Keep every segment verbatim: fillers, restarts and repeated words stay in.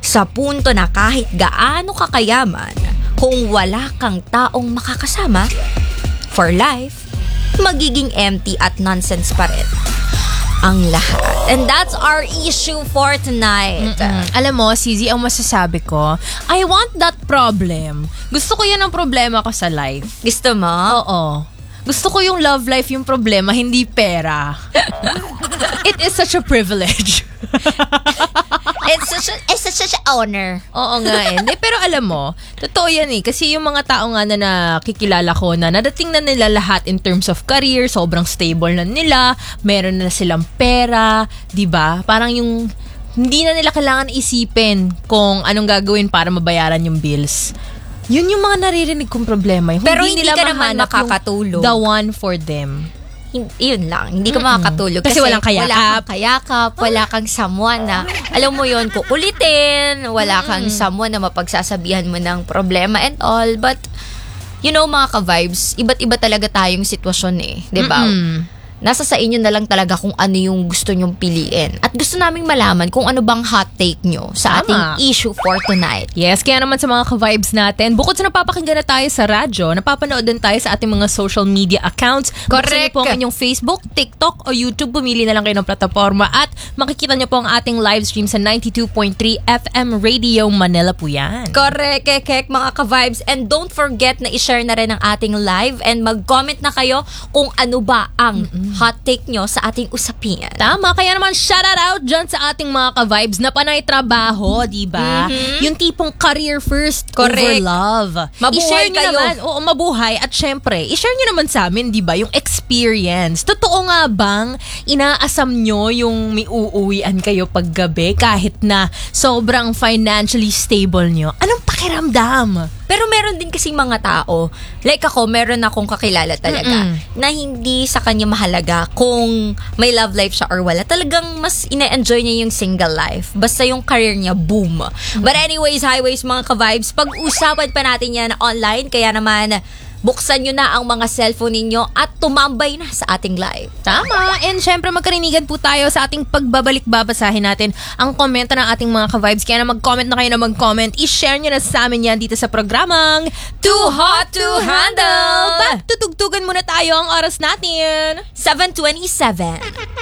Sa punto na kahit gaano kakayaman, kung wala kang taong makakasama, for life, magiging empty at nonsense pa rin ang lahat. And that's our issue for tonight. Mm-mm. Alam mo, Cizzy, ang masasabi ko, I want that problem. Gusto ko yan ang problema ko sa life. Gusto mo? Oo. Gusto ko yung love life yung problema, hindi pera. It is such a privilege. It's such a, it's such an honor. Oo nga eh. Pero alam mo, totoo yan eh. Kasi yung mga tao nga na nakikilala ko na nadating na nila lahat in terms of career, sobrang stable na nila, meron na silang pera, di ba? Parang yung hindi na nila kailangan isipin kung anong gagawin para mabayaran yung bills. Yun yung mga naririnig kong problema. Yung Pero hindi, hindi nila ka naman makakatulog. The one for them. Hin- yun lang, hindi ka makakatulog. Kasi walang kayakap. Wala kang kayakap, wala kang someone na, alam mo yun, kukulitin, wala kang someone na mapagsasabihan mo ng problema and all. But, you know, mga ka-vibes, iba't iba talaga tayong sitwasyon eh. Diba? Mm-mm. Nasa sa inyo na lang talaga kung ano yung gusto nyong piliin. At gusto naming malaman kung ano bang hot take nyo sa Tama. ating issue for tonight. Yes, kaya naman sa mga ka-vibes natin, bukod sa napapakinggan na tayo sa radyo, napapanood din tayo sa ating mga social media accounts. Correct. Buksan niyo po ang inyong Facebook, TikTok o YouTube. Pumili na lang kayo ng plataforma at makikita niyo po ang ating live stream sa ninety-two point three F M Radio Manila po yan. Correct, kek, mga ka-vibes. And don't forget na i-share na rin ang ating live and mag-comment na kayo kung ano ba ang hot take nyo sa ating usapin. Tama, kaya naman shout out dyan sa ating mga ka-vibes na panay trabaho, di ba? Mm-hmm. Yung tipong career first Correct. over love. Mabuhay I-share nyo kayo. naman, oo, mabuhay. At syempre, i-share nyo naman sa amin, di ba? Yung experience. Totoo nga bang inaasam nyo yung may uuwian kayo paggabi kahit na sobrang financially stable nyo? Anong pakiramdam? Pero meron din kasing mga tao, like ako, meron akong kakilala talaga, Mm-mm. na hindi sa kanya mahalaga kung may love life siya or wala. Talagang mas ina-enjoy niya yung single life. Basta yung career niya, boom. Mm-hmm. But anyways, highways, mga ka-vibes, pag-usapan pa natin yan online, kaya naman, buksan nyo na ang mga cellphone ninyo at tumambay na sa ating live. Tama. And syempre magkarinigan po tayo sa ating pagbabalik. Babasahin natin ang komento ng ating mga ka-vibes. Kaya na mag-comment na kayo na mag-comment. I-share nyo na sa amin yan dito sa programang Too Hot to Handle! Ba, tutugtugan muna tayo ang oras natin. seven twenty-seven.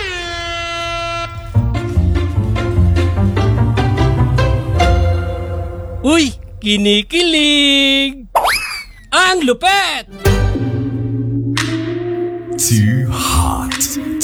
Uy, kinikilig! Ang lupet! Too hot